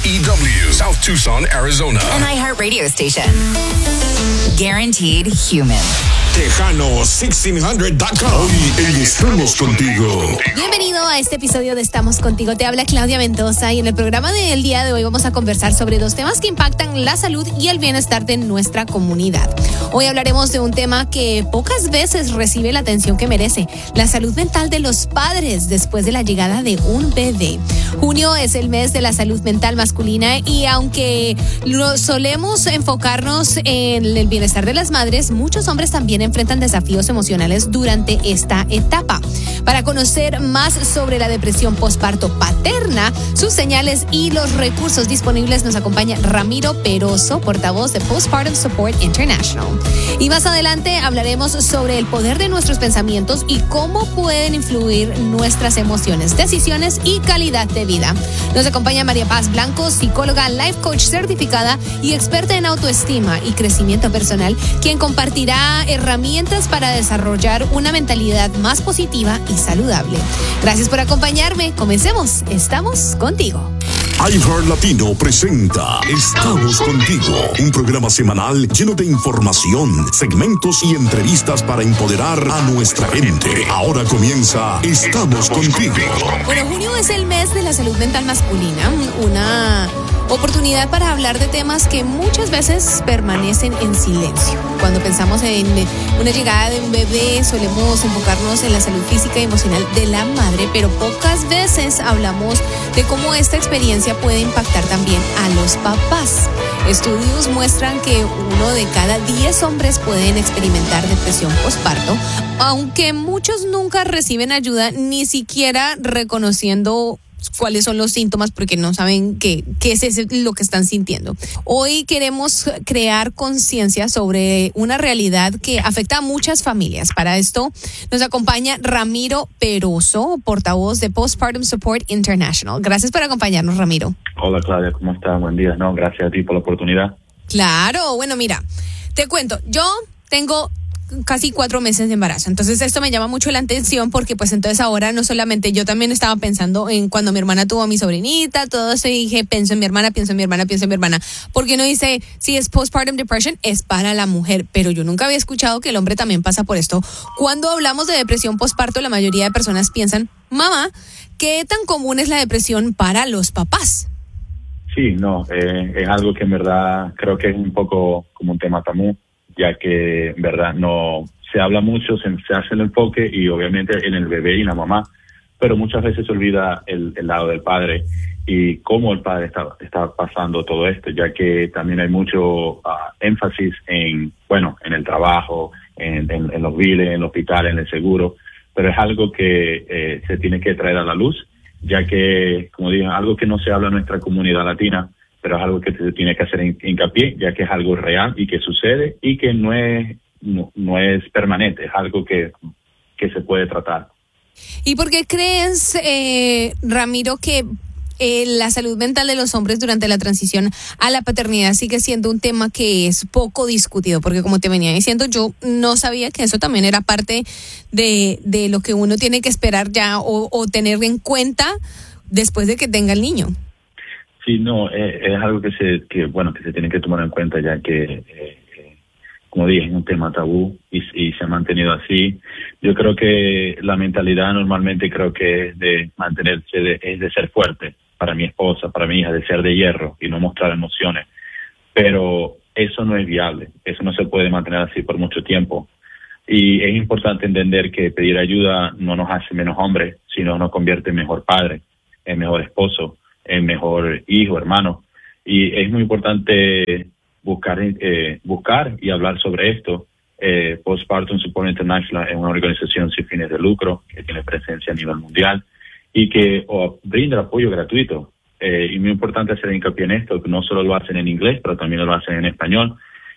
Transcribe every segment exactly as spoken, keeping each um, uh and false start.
E W, South Tucson, Arizona. An iHeart radio station. Guaranteed human. Tejano sixteen hundred dot com. Hoy en Estamos Contigo. Bienvenido a este episodio de Estamos Contigo. Te habla Claudia Mendoza y en el programa del día de hoy vamos a conversar sobre dos temas que impactan la salud y el bienestar de nuestra comunidad. Hoy hablaremos de un tema que pocas veces recibe la atención que merece: la salud mental de los padres después de la llegada de un bebé. Junio es el mes de la salud mental masculina y aunque lo solemos enfocarnos en el bienestar de las madres, muchos hombres también enfrentan desafíos emocionales durante esta etapa. Para conocer más sobre la depresión postparto paterna, sus señales y los recursos disponibles, nos acompaña Ramiro Peroso, portavoz de Postpartum Support International. Y más adelante hablaremos sobre el poder de nuestros pensamientos y cómo pueden influir nuestras emociones, decisiones y calidad de vida. Nos acompaña María Paz Blanco, psicóloga, life coach certificada y experta en autoestima y crecimiento personal, quien compartirá herramientas para desarrollar una mentalidad más positiva y saludable. Gracias por acompañarme. Comencemos. Estamos contigo. iHeart Latino presenta Estamos Contigo, un programa semanal lleno de información, segmentos y entrevistas para empoderar a nuestra gente. Ahora comienza Estamos Contigo. Bueno, junio es el mes de la salud mental masculina, una oportunidad para hablar de temas que muchas veces permanecen en silencio. Cuando pensamos en una llegada de un bebé, solemos enfocarnos en la salud física y emocional de la madre, pero pocas veces hablamos de cómo esta experiencia puede impactar también a los papás. Estudios muestran que uno de cada diez hombres pueden experimentar depresión postparto, aunque muchos nunca reciben ayuda, ni siquiera reconociendo cuáles son los síntomas porque no saben qué, qué es lo que están sintiendo. Hoy queremos crear conciencia sobre una realidad que afecta a muchas familias. Para esto nos acompaña Ramiro Peroso, portavoz de Postpartum Support International. Gracias por acompañarnos, Ramiro. Hola, Claudia, ¿cómo estás? Buen día. No, gracias a ti por la oportunidad. Claro, bueno, mira, te cuento, yo tengo casi cuatro meses de embarazo. Entonces esto me llama mucho la atención porque pues entonces ahora no solamente yo también estaba pensando en cuando mi hermana tuvo a mi sobrinita, todo eso, y dije, pienso en mi hermana, pienso en mi hermana, pienso en mi hermana. Porque uno dice, si es postpartum depression, es para la mujer, pero yo nunca había escuchado que el hombre también pasa por esto. Cuando hablamos de depresión postparto, la mayoría de personas piensan, mamá, ¿qué tan común es la depresión para los papás? Sí, no, eh, es algo que en verdad creo que es un poco como un tema tabú, ya que en verdad no se habla mucho, se, se hace el enfoque y obviamente en el bebé y la mamá, pero muchas veces se olvida el, el lado del padre y cómo el padre está, está pasando todo esto, ya que también hay mucho uh, énfasis en, bueno, en el trabajo, en, en, en los biles, en el hospital, en el seguro, pero es algo que eh, se tiene que traer a la luz, ya que, como digo, algo que no se habla en nuestra comunidad latina, pero es algo que se tiene que hacer hincapié, ya que es algo real y que sucede y que no es no, no es permanente, es algo que, que se puede tratar. ¿Y por qué crees, eh, Ramiro, que eh, la salud mental de los hombres durante la transición a la paternidad sigue siendo un tema que es poco discutido? Porque como te venía diciendo, yo no sabía que eso también era parte de, de lo que uno tiene que esperar ya o, o tener en cuenta después de que tenga el niño. Sí, no, eh, es algo que se, que bueno, que se tiene que tomar en cuenta, ya que, eh, eh, como dije, es un tema tabú y, y se ha mantenido así. Yo creo que la mentalidad normalmente creo que es de mantenerse, de, es de ser fuerte para mi esposa, para mi hija, de ser de hierro y no mostrar emociones. Pero eso no es viable, eso no se puede mantener así por mucho tiempo. Y es importante entender que pedir ayuda no nos hace menos hombres, sino nos convierte en mejor padre, en mejor esposo, el mejor hijo, hermano, y es muy importante buscar eh, buscar y hablar sobre esto. eh, Postpartum Support International es una organización sin fines de lucro que tiene presencia a nivel mundial y que oh, brinda apoyo gratuito, eh, y muy importante hacer hincapié en esto, que no solo lo hacen en inglés, pero también lo hacen en español,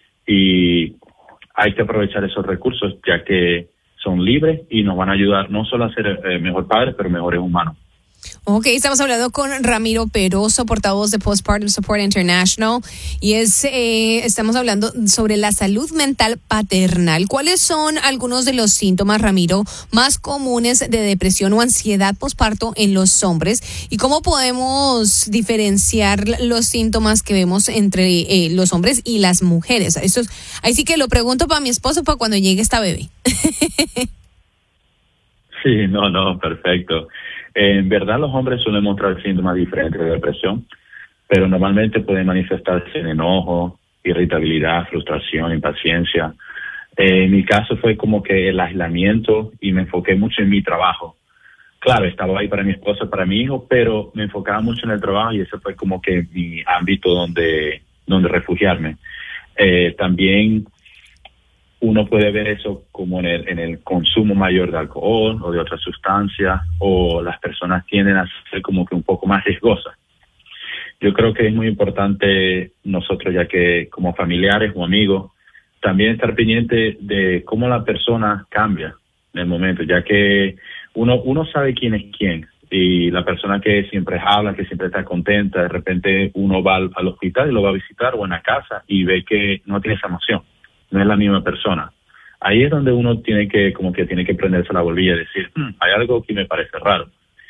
y hay que aprovechar esos recursos ya que son libres y nos van a ayudar no solo a ser eh, mejor padres, pero mejores humanos. Ok, estamos hablando con Ramiro Peroso, portavoz de Postpartum Support International, y es eh, estamos hablando sobre la salud mental paternal. ¿Cuáles son algunos de los síntomas, Ramiro, más comunes de depresión o ansiedad postparto en los hombres? ¿Y cómo podemos diferenciar los síntomas que vemos entre eh, los hombres y las mujeres? Eso es, ahí sí que lo pregunto para mi esposo para cuando llegue esta bebé. Sí, no, no, perfecto. En verdad los hombres suelen mostrar síntomas diferentes de depresión, pero normalmente pueden manifestarse en enojo, irritabilidad, frustración, impaciencia. Eh, en mi caso fue como que el aislamiento y me enfoqué mucho en mi trabajo. Claro, estaba ahí para mi esposa, para mi hijo, pero me enfocaba mucho en el trabajo y ese fue como que mi ámbito donde, donde refugiarme. Eh, también uno puede ver eso como en el, en el consumo mayor de alcohol o de otras sustancias, o las personas tienden a ser como que un poco más riesgosas. Yo creo que es muy importante nosotros, ya que como familiares o amigos, también estar pendiente de cómo la persona cambia en el momento, ya que uno, uno sabe quién es quién, y la persona que siempre habla, que siempre está contenta, de repente uno va al, al hospital y lo va a visitar o en la casa y ve que no tiene esa emoción. No es la misma persona. Ahí es donde uno tiene que, como que tiene que prenderse la bombilla y decir, hm, hay algo que me parece raro.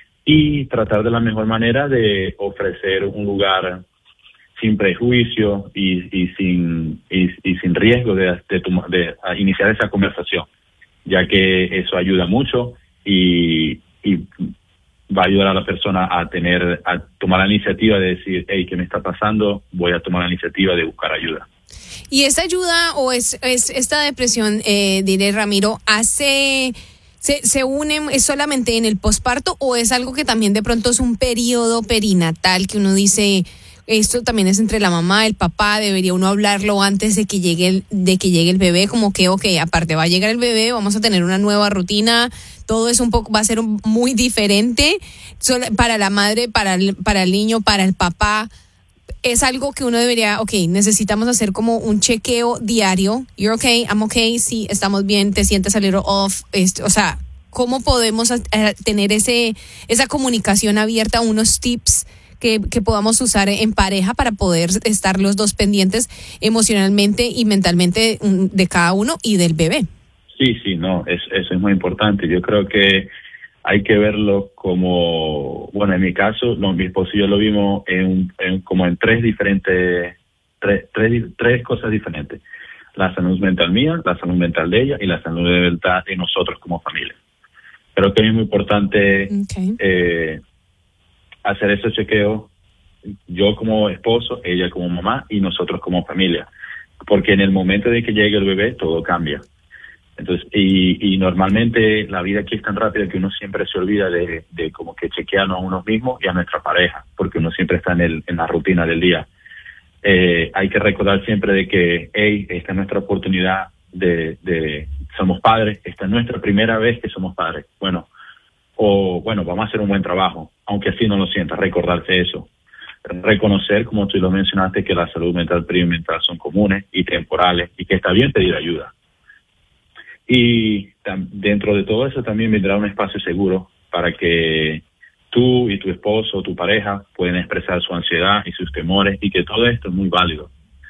Y tratar de la mejor manera de ofrecer un lugar sin prejuicio y, y sin y, y sin riesgo de, de, de, de iniciar esa conversación, ya que eso ayuda mucho y, y va a ayudar a la persona a tener, a tomar la iniciativa de decir, hey, ¿qué me está pasando? Voy a tomar la iniciativa de buscar ayuda. ¿Y esa ayuda o es, es esta depresión, eh, diré Ramiro, hace, se, se une, es solamente en el posparto o es algo que también de pronto es un periodo perinatal que uno dice, esto también es entre la mamá, el papá, debería uno hablarlo antes de que llegue el, de que llegue el bebé, como que, ok, aparte va a llegar el bebé, vamos a tener una nueva rutina, todo es un poco, va a ser un, muy diferente para la madre, para el, para el niño, para el papá. Es algo que uno debería, ok, necesitamos hacer como un chequeo diario. You're okay, I'm okay, sí, estamos bien, te sientes a little off. Este, o sea, ¿cómo podemos a, a tener ese esa comunicación abierta, unos tips que, que podamos usar en pareja para poder estar los dos pendientes emocionalmente y mentalmente de cada uno y del bebé? Sí, sí, no, es, eso es muy importante. Yo creo que hay que verlo como, bueno, en mi caso, lo, mi esposo y yo lo vimos en, en como en tres diferentes, tres, tres, tres cosas diferentes. La salud mental mía, la salud mental de ella y la salud mental de nosotros como familia. Creo que es muy importante okay. eh, hacer ese chequeo, yo como esposo, ella como mamá y nosotros como familia. Porque en el momento de que llegue el bebé, todo cambia. Entonces, y, y normalmente la vida aquí es tan rápida que uno siempre se olvida de, de como que chequearnos a uno mismo y a nuestra pareja, porque uno siempre está en, el, en la rutina del día. Eh, hay que recordar siempre de que, hey, esta es nuestra oportunidad de, de, somos padres, esta es nuestra primera vez que somos padres. Bueno, o bueno, vamos a hacer un buen trabajo, aunque así no lo sientas, recordarte eso. Reconocer, como tú lo mencionaste, que la salud mental y mental son comunes y temporales y que está bien pedir ayuda. Y tam- dentro de todo eso también vendrá un espacio seguro para que tú y tu esposo o tu pareja pueden expresar su ansiedad y sus temores y que todo esto es muy válido.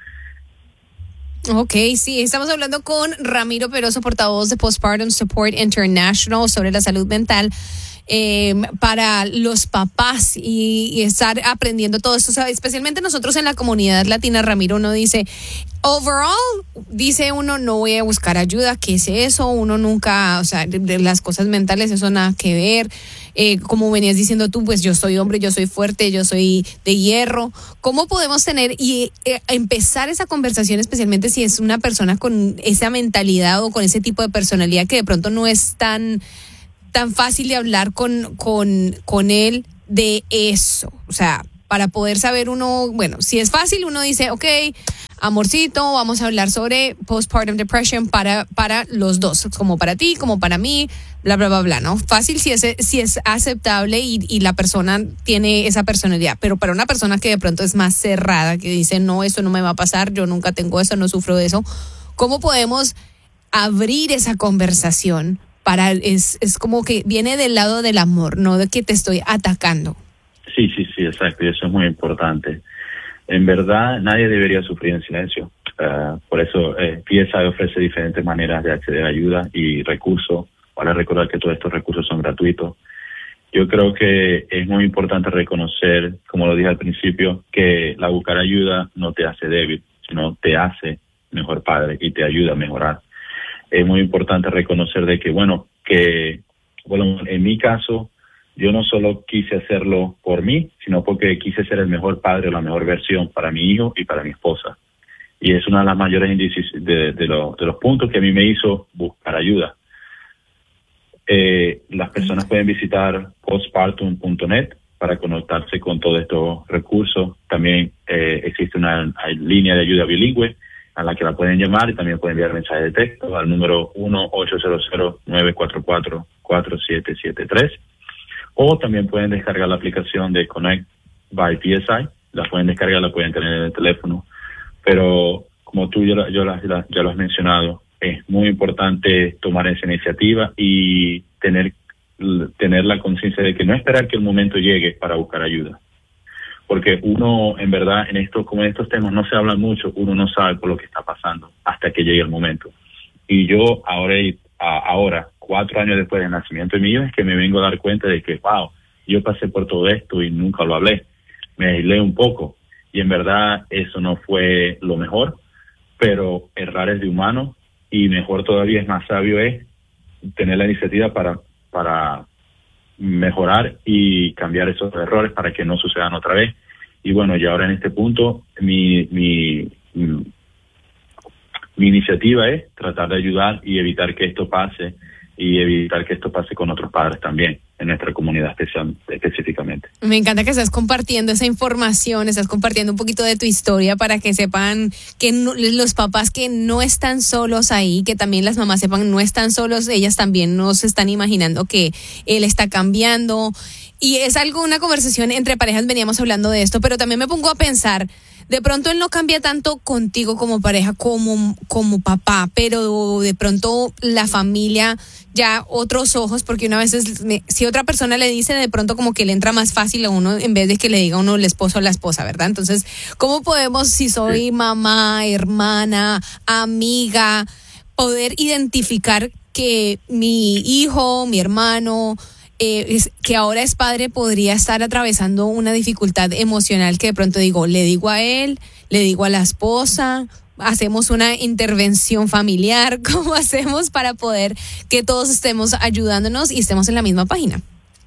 Ok, sí, estamos hablando con Ramiro Peroso, portavoz de Postpartum Support International sobre la salud mental eh, para los papás y, y estar aprendiendo todo esto. O sea, especialmente nosotros en la comunidad latina, Ramiro, uno dice, overall, dice uno, no voy a buscar ayuda, ¿qué es eso? Uno nunca, o sea, de, de las cosas mentales, eso nada que ver. Eh, como venías diciendo tú, pues yo soy hombre, yo soy fuerte, yo soy de hierro. ¿Cómo podemos tener y eh, empezar esa conversación, especialmente si es una persona con esa mentalidad o con ese tipo de personalidad que de pronto no es tan, tan fácil de hablar con, con, con él de eso? O sea, para poder saber uno, bueno, si es fácil, uno dice, ok, amorcito, vamos a hablar sobre postpartum depression para, para los dos, como para ti, como para mí, bla, bla, bla, bla, ¿no? Fácil si es, si es aceptable y, y la persona tiene esa personalidad, pero para una persona que de pronto es más cerrada, que dice, no, eso no me va a pasar, yo nunca tengo eso, no sufro de eso, ¿cómo podemos abrir esa conversación para es, es como que viene del lado del amor, no de que te estoy atacando. Sí, sí, sí, exacto, y eso es muy importante. En verdad, nadie debería sufrir en silencio. Uh, por eso eh, P S I ofrece diferentes maneras de acceder a ayuda y recursos. Para recordar que todos estos recursos son gratuitos. Yo creo que es muy importante reconocer, como lo dije al principio, que la buscar ayuda no te hace débil, sino te hace mejor padre y te ayuda a mejorar. Es muy importante reconocer de que, bueno, que, bueno, en mi caso, yo no solo quise hacerlo por mí, sino porque quise ser el mejor padre o la mejor versión para mi hijo y para mi esposa. Y es una de las mayores índices de, de, lo, de los puntos que a mí me hizo buscar ayuda. Eh, las personas pueden visitar postpartum punto net para conectarse con todos estos recursos. También eh, existe una línea de ayuda bilingüe a la que la pueden llamar y también pueden enviar mensajes de texto al número uno ocho cero cero nueve cuatro cuatro cuatro siete siete tres, o también pueden descargar la aplicación de Connect by P S I. La pueden descargar, la pueden tener en el teléfono, pero como tú ya, yo la, la, ya lo has mencionado, es muy importante tomar esa iniciativa y tener, tener la conciencia de que no esperar que el momento llegue para buscar ayuda. Porque uno, en verdad, en estos, como en estos temas no se habla mucho, uno no sabe por lo que está pasando hasta que llegue el momento. Y yo ahora, ahora cuatro años después del nacimiento de mi hijo, es que me vengo a dar cuenta de que, wow, yo pasé por todo esto y nunca lo hablé. Me aislé un poco. Y en verdad eso no fue lo mejor, pero errar es de humano. Y mejor todavía, es más sabio es tener la iniciativa para, para mejorar y cambiar esos errores para que no sucedan otra vez. Y bueno, y ahora en este punto, mi, mi, mi, mi iniciativa es tratar de ayudar y evitar que esto pase, y evitar que esto pase con otros padres también, en nuestra comunidad especial, específicamente. Me encanta que estás compartiendo esa información, estás compartiendo un poquito de tu historia para que sepan que no, los papás que no están solos ahí, que también las mamás sepan no están solos, ellas también no se están imaginando que él está cambiando. Y es algo, una conversación entre parejas, veníamos hablando de esto, pero también me pongo a pensar, de pronto él no cambia tanto contigo como pareja, como, como papá, pero de pronto la familia, ya otros ojos, porque una vez es, si otra persona le dice, de pronto como que le entra más fácil a uno en vez de que le diga a uno el esposo o la esposa, ¿verdad? Entonces, ¿cómo podemos, si soy mamá, hermana, amiga, poder identificar que mi hijo, mi hermano, Eh, es, que ahora es padre, podría estar atravesando una dificultad emocional que de pronto digo, le digo a él, le digo a la esposa, hacemos una intervención familiar? ¿Cómo hacemos para poder que todos estemos ayudándonos y estemos en la misma página?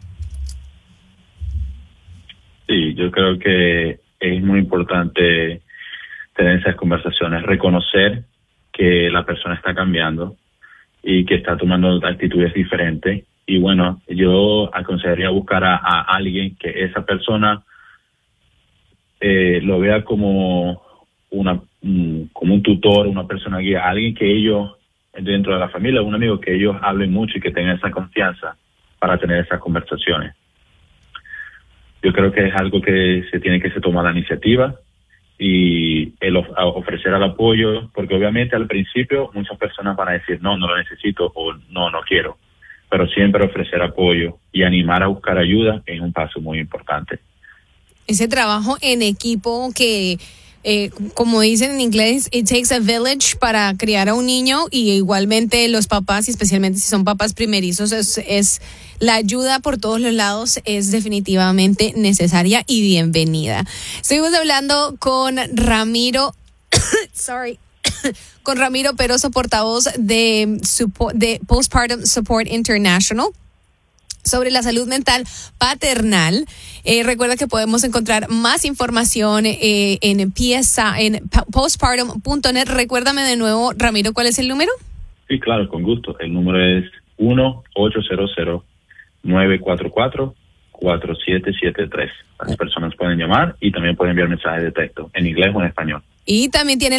Sí, yo creo que es muy importante tener esas conversaciones, reconocer que la persona está cambiando y que está tomando actitudes diferentes. Y bueno, yo aconsejaría buscar a, a alguien que esa persona eh, lo vea como una um, como un tutor, una persona guía, alguien que ellos, dentro de la familia, un amigo que ellos hablen mucho y que tengan esa confianza para tener esas conversaciones. Yo creo que es algo que se tiene que se tomar la iniciativa y el of- ofrecer el apoyo, porque obviamente al principio muchas personas van a decir no, no lo necesito o no, no quiero. Pero siempre ofrecer apoyo y animar a buscar ayuda es un paso muy importante. Ese trabajo en equipo que, eh, como dicen en inglés, it takes a village para criar a un niño, y igualmente los papás, y especialmente si son papás primerizos, es, es la ayuda por todos los lados es definitivamente necesaria y bienvenida. Estuvimos hablando con Ramiro, sorry, con Ramiro Peroso, portavoz de, de Postpartum Support International, sobre la salud mental paternal. Eh, recuerda que podemos encontrar más información eh, en, P S I, en postpartum punto net. Recuérdame de nuevo, Ramiro, ¿cuál es el número? Sí, claro, con gusto. El número es uno ocho cero cero nueve cuatro cuatro cuatro siete siete tres. Las personas pueden llamar y también pueden enviar mensajes de texto en inglés o en español. Y también tiene